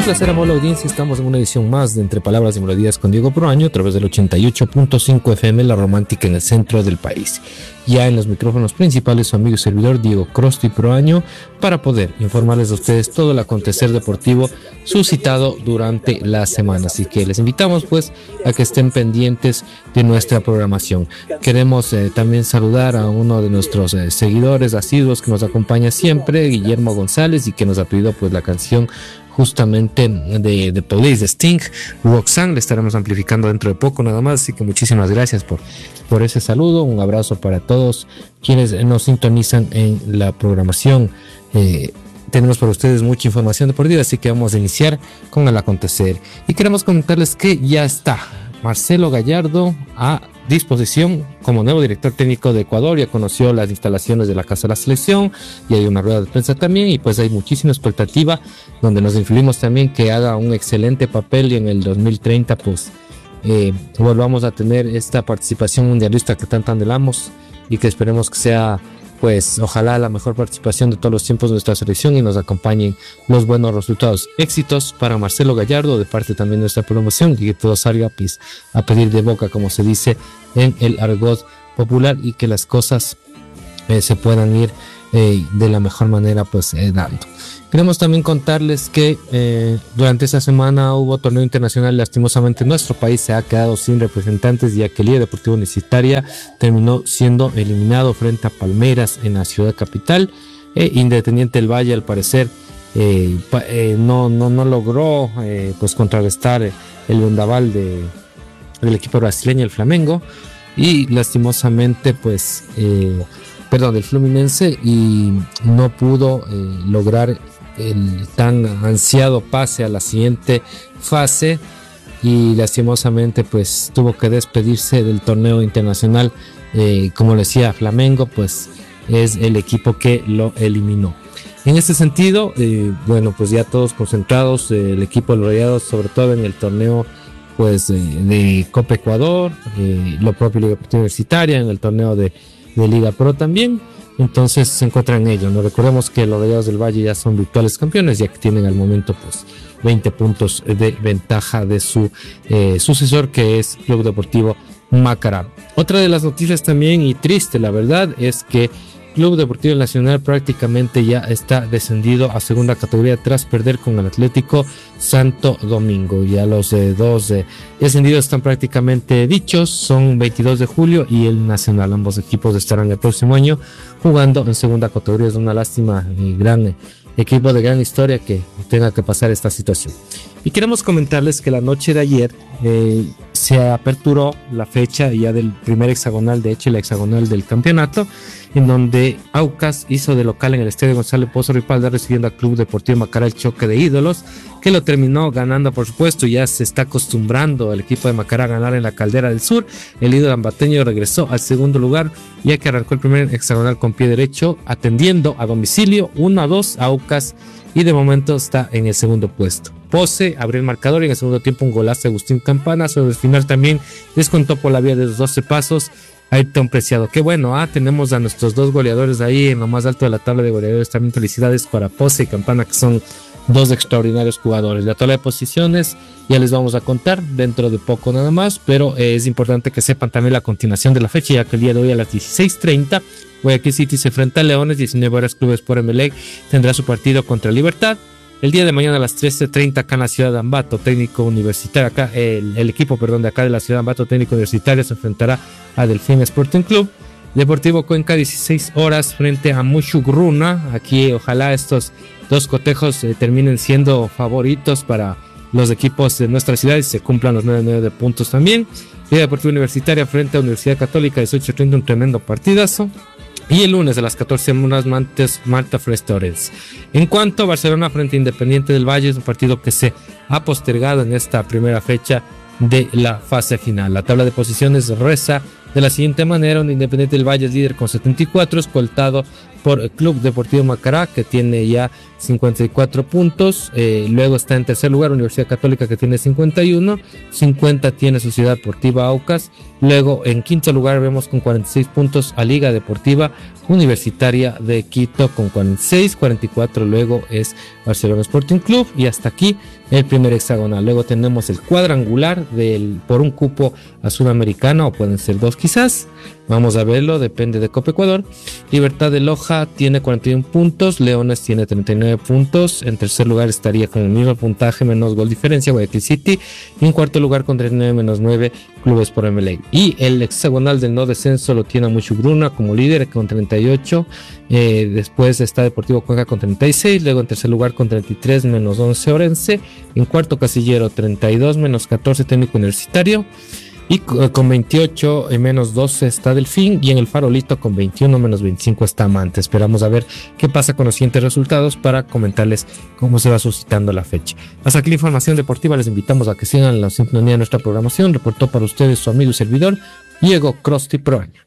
placer, amable audiencia. Estamos en una edición más de Entre Palabras y Melodías con Diego Proaño a través del 88.5 FM, La Romántica, en el centro del país. Ya en los micrófonos principales, su amigo y servidor Diego Crosti Proaño, para poder informarles a ustedes todo el acontecer deportivo suscitado durante la semana. Así que les invitamos pues a que estén pendientes de nuestra programación. Queremos también saludar a uno de nuestros seguidores asiduos que nos acompaña siempre, Guillermo González, y que nos ha pedido pues la canción justamente de Police, de Sting, Roxanne. Le estaremos amplificando dentro de poco nada más, así que muchísimas gracias por ese saludo. Un abrazo para todos quienes nos sintonizan en la programación. Tenemos para ustedes mucha información deportiva, así que vamos a iniciar con el acontecer. Y queremos comentarles que ya está Marcelo Gallardo a disposición como nuevo director técnico de Ecuador. Ya conoció las instalaciones de la Casa de la Selección y hay una rueda de prensa también, y pues hay muchísima expectativa donde nos influimos también que haga un excelente papel y en el 2030 pues volvamos a tener esta participación mundialista que tanto anhelamos y que esperemos que sea pues ojalá la mejor participación de todos los tiempos de nuestra selección y nos acompañen los buenos resultados. Éxitos para Marcelo Gallardo de parte también de nuestra promoción, y que todo salga pues, a pedir de boca, como se dice en el argot popular, y que las cosas se puedan ir de la mejor manera pues dando. Queremos también contarles que durante esta semana hubo torneo internacional. Lastimosamente nuestro país se ha quedado sin representantes, ya que el Liga Deportiva Universitaria terminó siendo eliminado frente a Palmeiras en la ciudad capital. Independiente del Valle al parecer no logró pues contrarrestar el vendaval del equipo brasileño, el Flamengo, y lastimosamente pues del Fluminense, y no pudo lograr el tan ansiado pase a la siguiente fase, y lastimosamente pues tuvo que despedirse del torneo internacional. Como le decía, Flamengo pues es el equipo que lo eliminó. En este sentido, pues ya todos concentrados, el equipo de los Rayados, sobre todo en el torneo pues de Copa Ecuador, lo propio Liga Deportiva Universitaria, en el torneo de Liga Pro también. Entonces se encuentran en ello, ¿no? Recordemos que los Rayados del Valle ya son virtuales campeones, ya que tienen al momento pues 20 puntos de ventaja de su sucesor, que es Club Deportivo Macará. Otra de las noticias también, y triste la verdad, es que Club Deportivo Nacional prácticamente ya está descendido a segunda categoría tras perder con el Atlético Santo Domingo. Ya los dos descendidos están prácticamente dichos, son 22 de julio y el Nacional. Ambos equipos estarán el próximo año jugando en segunda categoría. Es una lástima, gran equipo de gran historia, que tenga que pasar esta situación. Y queremos comentarles que la noche de ayer se aperturó la fecha ya del primer hexagonal, de hecho la hexagonal del campeonato, en donde Aucas hizo de local en el Estadio Gonzalo Pozo Ripalda, recibiendo al Club Deportivo Macará, el choque de ídolos, que lo terminó ganando, por supuesto. Ya se está acostumbrando el equipo de Macará a ganar en la Caldera del Sur. El ídolo ambateño regresó al segundo lugar, ya que arrancó el primer hexagonal con pie derecho, atendiendo a domicilio 1-2 a Aucas, y de momento está en el segundo puesto. Pose abrió el marcador y en el segundo tiempo un golazo de Agustín Campana. Sobre el final también descontó por la vía de los 12 pasos Ayrton Preciado. Qué bueno, tenemos a nuestros dos goleadores ahí en lo más alto de la tabla de goleadores. También felicidades para Pose y Campana, que son dos extraordinarios jugadores. La tabla de posiciones ya les vamos a contar dentro de poco nada más, pero es importante que sepan también la continuación de la fecha, ya que el día de hoy a las 16:30 Guayaquil City se enfrenta a Leones, 19 horas Clubes por Emelec tendrá su partido contra Libertad. El día de mañana a las 13:30 acá en la ciudad de Ambato, técnico universitario, acá el equipo de acá de la ciudad de Ambato, técnico universitario, se enfrentará a Delfín Sporting Club. Deportivo Cuenca, 16 horas frente a Mushugruna. Aquí ojalá estos dos cotejos terminen siendo favoritos para los equipos de nuestra ciudad y se cumplan los 9 de puntos también. Liga Deportiva Universitaria frente a Universidad Católica, 18:30, un tremendo partidazo. Y el lunes a las 14 horas Marta Flores. En cuanto a Barcelona frente a Independiente del Valle, es un partido que se ha postergado en esta primera fecha de la fase final. La tabla de posiciones reza de la siguiente manera: un Independiente del Valle es líder con 74, escoltado por el Club Deportivo Macará, que tiene ya 54 puntos. Luego está en tercer lugar Universidad Católica, que tiene 51, 50 tiene Sociedad Deportiva Aucas. Luego en quinto lugar vemos con 46 puntos a Liga Deportiva Universitaria de Quito con 46, 44 luego es Barcelona Sporting Club, y hasta aquí el primer hexagonal. Luego tenemos el cuadrangular por un cupo a Sudamericana, o pueden ser dos quizás, vamos a verlo, depende de Copa Ecuador. Libertad de Loja tiene 41 puntos, Leones tiene 39 puntos, en tercer lugar estaría con el mismo puntaje menos gol diferencia Guayaquil City, y en cuarto lugar con 39 menos 9 Clubes por MLA. Y el hexagonal del no descenso lo tiene Muchugruna como líder con 38, después está Deportivo Cuenca con 36, luego en tercer lugar con 33 menos 11 Orense, en cuarto casillero 32 menos 14 Técnico Universitario, y con 28 menos 12 está Delfín, y en el Farolito con 21 menos 25 está Amante. Esperamos a ver qué pasa con los siguientes resultados para comentarles cómo se va suscitando la fecha. Hasta aquí la información deportiva, les invitamos a que sigan la sintonía de nuestra programación. Reportó para ustedes su amigo y servidor Diego Crosti Proaño.